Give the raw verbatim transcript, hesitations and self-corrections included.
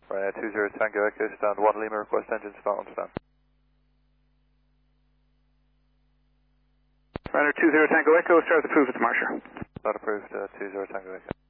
Ryanair two zero Tango Echo, stand one Lima, request engine start on stand. Ryanair two zero Tango Echo, start approved with the Marsher. Start approved, uh, two zero Tango Echo.